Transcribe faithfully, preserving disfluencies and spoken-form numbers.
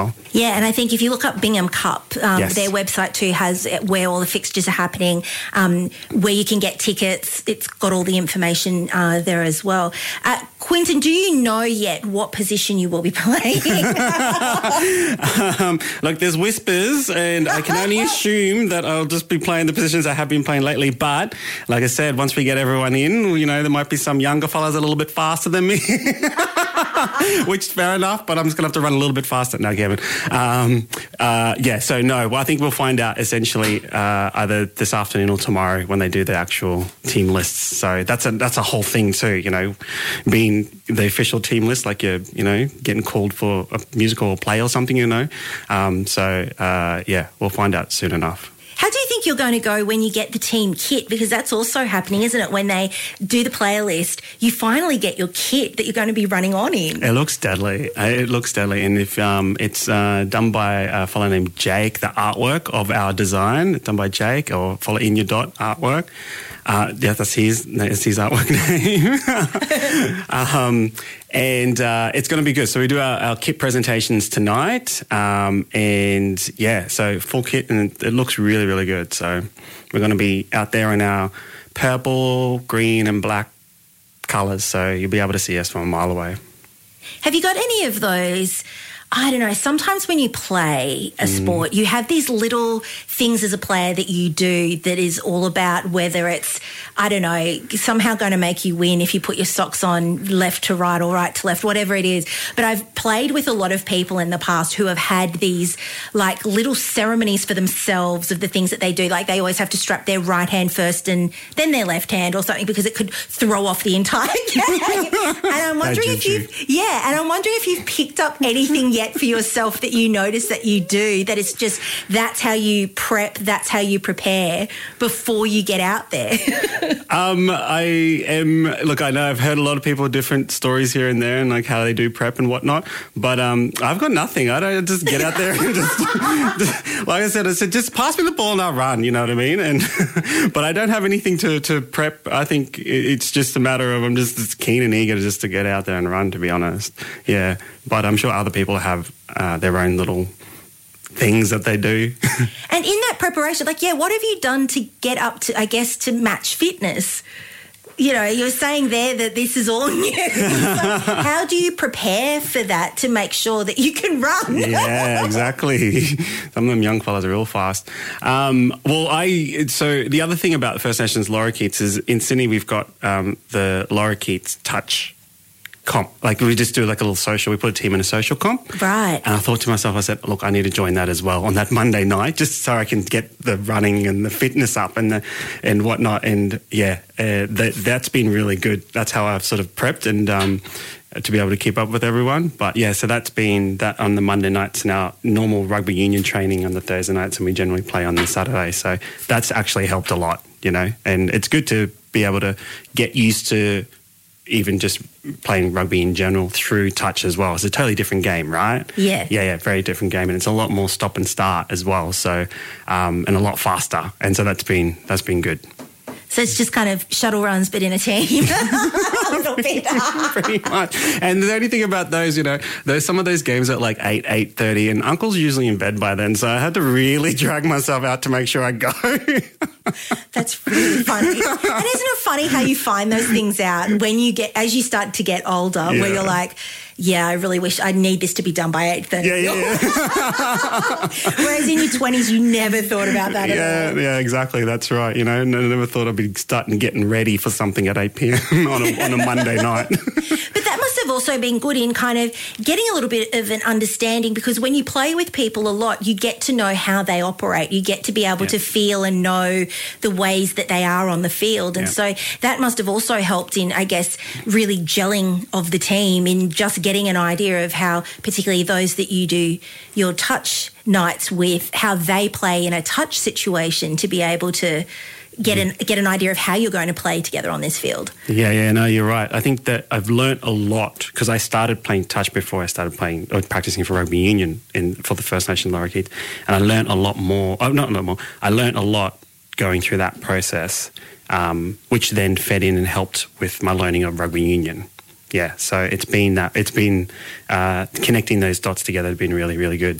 Yeah, and I think if you look up Bingham Cup, um, Yes. their website too has where all the fixtures are happening, um, where you can get tickets. It's got all the information uh, there as well. Uh, Quinton, do you know yet what position you will be playing? um, look, there's whispers, and I can only assume that I'll just be playing the positions I have been playing lately. But like I said, once we get everyone in, you know, there might be some younger fellas a little bit faster than me. Which is fair enough, but I'm just going to have to run a little bit faster now, Kevin. Um, uh, yeah, so no, well, I think we'll find out essentially uh, either this afternoon or tomorrow when they do the actual team lists. So that's a that's a whole thing too, you know, being the official team list, like you're, you know, getting called for a musical play or something, you know. Um, so, uh, yeah, we'll find out soon enough. How do you think you're going to go when you get the team kit? Because that's also happening, isn't it? When they do the player list, you finally get your kit that you're going to be running on in. It looks deadly. It looks deadly. And if um, it's uh, done by a fellow named Jake, the artwork of our design, done by Jake, or follow In Your Dot artwork. Uh, yeah, that's his, that's his artwork name. um, and uh, it's going to be good. So we do our, our kit presentations tonight. Um, and, yeah, so full kit, and it looks really, really good. So we're going to be out there in our purple, green and black colours. So you'll be able to see us from a mile away. Have you got any of those? I don't know, sometimes when you play a sport, you have these little things as a player that you do that is all about whether it's, I don't know, somehow going to make you win if you put your socks on left to right or right to left, whatever it is. But I've played with a lot of people in the past who have had these like little ceremonies for themselves of the things that they do. Like they always have to strap their right hand first and then their left hand or something because it could throw off the entire game. And I'm wondering if you've, yeah, and I'm wondering if you've picked up anything yet for yourself that you notice that you do, that it's just that's how you prep, that's how you prepare before you get out there. um, I am, look, I know I've heard a lot of people different stories here and there and like how they do prep and whatnot, but um, I've got nothing. I don't just get out there and just, just, like I said, I said, just pass me the ball and I'll run, you know what I mean? And but I don't have anything to, to prep. I think it's just a matter of I'm just, just keen and eager just to get out there and run, to be honest. Yeah. But I'm sure other people have uh, their own little things that they do. And in that preparation, like, yeah, what have you done to get up to, I guess, to match fitness? You know, you're saying there that this is all new. So how do you prepare for that to make sure that you can run? Yeah, exactly. Some of them young fellas are real fast. Um, well, I so the other thing about the First Nations lorikeets is in Sydney we've got um, the lorikeets touch comp. Like we just do like a little social, we put a team in a social comp. Right. And I thought to myself, I said, look, I need to join that as well on that Monday night just so I can get the running and the fitness up and the, and whatnot. And yeah, uh, that, that's been really good. That's how I've sort of prepped and um, to be able to keep up with everyone. But yeah, so that's been that on the Monday nights and our normal rugby union training on the Thursday nights, and we generally play on the Saturday. So that's actually helped a lot, you know, and it's good to be able to get used to even just playing rugby in general through touch as well. It's a totally different game, right? Yeah. Yeah, yeah, very different game. And it's a lot more stop and start as well. So, um, and a lot faster. And so that's been, that's been good. So it's just kind of shuttle runs, but in a team. A little bit. Pretty much. And the only thing about those, you know, there's some of those games at like eight, eight thirty, and Uncle's usually in bed by then. So I had to really drag myself out to make sure I go. That's really funny. And isn't it funny how you find those things out when you get, as you start to get older, Yeah. where you're like, yeah, I really wish I need this to be done by eight thirty. Yeah, yeah, yeah. Whereas in your twenties, you never thought about that yeah, at all. yeah, exactly. That's right. You know, I never thought I'd be starting getting ready for something at eight p.m. on a, on a Monday night. But that must have also been good in kind of getting a little bit of an understanding, because when you play with people a lot, you get to know how they operate. You get to be able Yeah. to feel and know the ways that they are on the field. And Yeah. so that must have also helped in, I guess, really gelling of the team, in just getting an idea of how, particularly those that you do your touch nights with, how they play in a touch situation, to be able to get an get an idea of how you're going to play together on this field. Yeah, yeah, no, you're right. I think that I've learnt a lot because I started playing touch before I started playing or practicing for rugby union in for the First Nation lorikeets, and I learnt a lot more. Oh, not a lot more. I learnt a lot going through that process, um, which then fed in and helped with my learning of rugby union. yeah, so it's been that it's been uh, connecting those dots together has been really, really good.